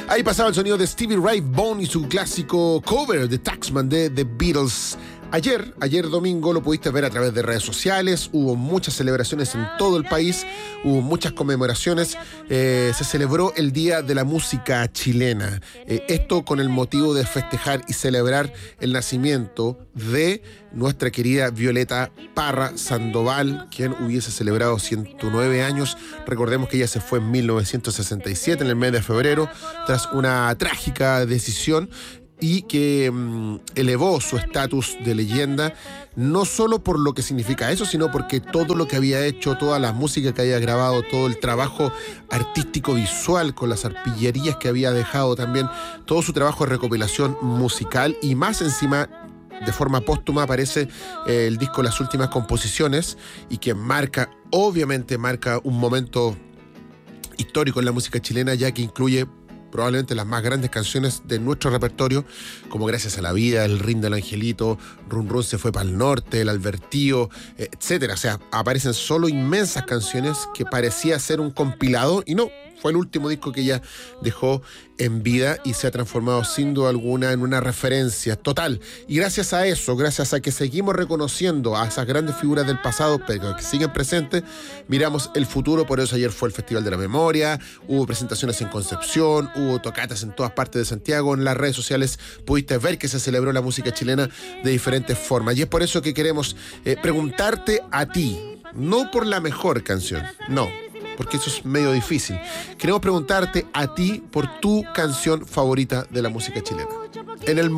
Ahí pasaba el sonido de Stevie Ray Vaughan y su clásico cover de Taxman de The Beatles. Ayer domingo lo pudiste ver a través de redes sociales, hubo muchas celebraciones en todo el país, hubo muchas conmemoraciones, se celebró el Día de la Música Chilena, esto con el motivo de festejar y celebrar el nacimiento de nuestra querida Violeta Parra Sandoval, quien hubiese celebrado 109 años. Recordemos que ella se fue en 1967, en el mes de febrero, tras una trágica decisión, y que elevó su estatus de leyenda, no solo por lo que significa eso, sino porque todo lo que había hecho, toda la música que había grabado, todo el trabajo artístico visual con las arpillerías que había dejado también, todo su trabajo de recopilación musical, y más encima, de forma póstuma, aparece el disco Las Últimas Composiciones, y que obviamente marca un momento histórico en la música chilena, ya que incluye probablemente las más grandes canciones de nuestro repertorio, como Gracias a la Vida, El Rin del Angelito, Run Run se fue para el norte, El Albertío, etcétera. O sea, aparecen solo inmensas canciones que parecía ser un compilado, y no, fue el último disco que ella dejó en vida y se ha transformado sin duda alguna en una referencia total. Y gracias a eso, gracias a que seguimos reconociendo a esas grandes figuras del pasado, pero que siguen presentes, miramos el futuro. Por eso ayer fue el Festival de la Memoria, hubo presentaciones en Concepción, hubo tocatas en todas partes de Santiago. En las redes sociales pudiste ver que se celebró la música chilena de diferentes formas. Y es por eso que queremos preguntarte a ti, no por la mejor canción, no, porque eso es medio difícil. Queremos preguntarte a ti por tu canción favorita de la música chilena. En el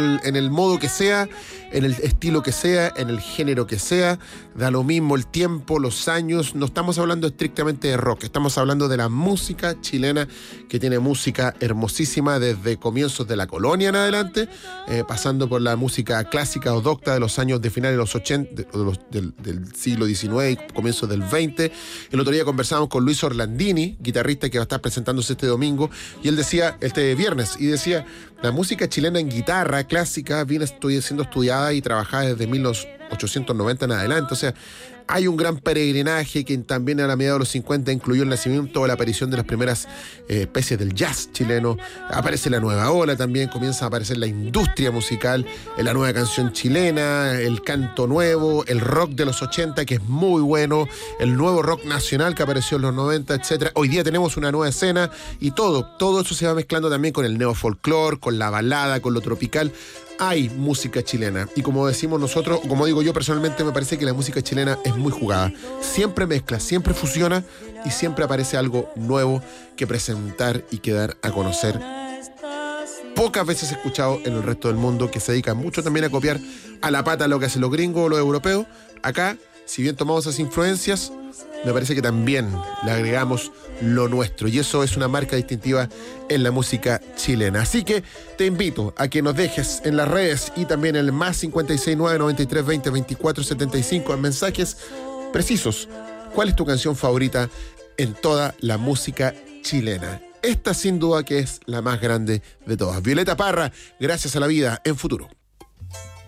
modo que sea, en el estilo que sea, en el género que sea, da lo mismo el tiempo, los años. No estamos hablando estrictamente de rock, estamos hablando de la música chilena, que tiene música hermosísima desde comienzos de la colonia en adelante, pasando por la música clásica o docta de los años de finales de los 80, del siglo XIX y comienzos del XX. El otro día conversamos con Luis Orlandini, guitarrista que va a estar presentándose este domingo, y él decía, este viernes, y decía, la música chilena en guitarra clásica viene siendo estudiada y trabajada desde 1890 en adelante. O sea, hay un gran peregrinaje que también a la mediados de los 50 incluyó el nacimiento o la aparición de las primeras especies del jazz chileno. Aparece la nueva ola también, comienza a aparecer la industria musical, la nueva canción chilena, el canto nuevo, el rock de los 80, que es muy bueno, el nuevo rock nacional que apareció en los 90, etc. Hoy día tenemos una nueva escena, y todo eso se va mezclando también con el neofolclor, con la balada, con lo tropical. Hay música chilena, y como decimos nosotros, como digo yo personalmente, me parece que la música chilena es muy jugada. Siempre mezcla, siempre fusiona, y siempre aparece algo nuevo que presentar y que dar a conocer. Pocas veces he escuchado en el resto del mundo, que se dedica mucho también a copiar a la pata lo que hacen los gringos o los europeos. Acá, si bien tomamos esas influencias, me parece que también le agregamos lo nuestro, y eso es una marca distintiva en la música chilena. Así que te invito a que nos dejes en las redes y también en el más 569-9320-2475 en mensajes precisos cuál es tu canción favorita en toda la música chilena. Esta sin duda que es la más grande de todas. Violeta Parra, Gracias a la Vida, en Futuro.